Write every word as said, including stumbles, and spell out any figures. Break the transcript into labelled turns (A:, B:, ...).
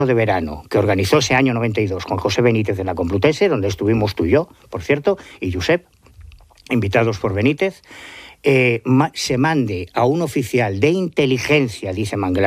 A: de verano que organizó ese año noventa y dos con José Benítez en la Complutense, donde estuvimos tú y yo, por cierto, y Josep, invitados por Benítez, eh, ma- se mande a un oficial de inteligencia, dice Manglar,